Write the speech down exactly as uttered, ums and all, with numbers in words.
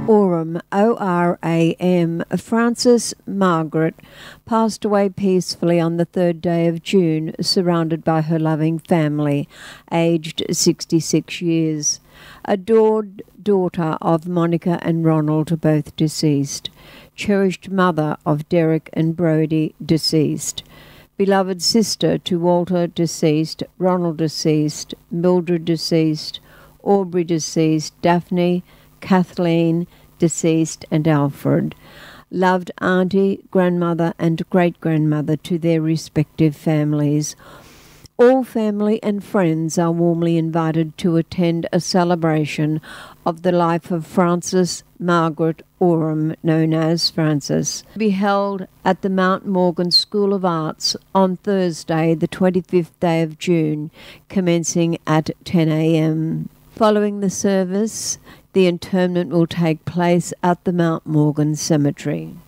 Oram, O R A M, Frances Margaret, passed away peacefully on the third day of June, surrounded by her loving family, aged sixty-six years. Adored daughter of Monica and Ronald, both deceased. Cherished mother of Derek and Brodie, deceased. Beloved sister to Walter, deceased. Ronald, deceased. Mildred, deceased. Aubrey, deceased. Daphne, Kathleen, deceased, and Alfred. Loved auntie, grandmother, and great-grandmother to their respective families. All family and friends are warmly invited to attend a celebration of the life of Frances Margaret Oram, known as Frances, to be held at the Mount Morgan School of Arts on Thursday, the twenty-fifth day of June, commencing at ten a m Following the service, the interment will take place at the Mount Morgan Cemetery.